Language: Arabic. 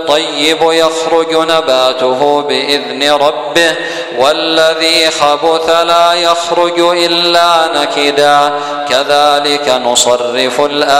الطيب يخرج نباته بإذن ربه والذي خبث لا يخرج إلا نكدا كذلك نصرف الآيات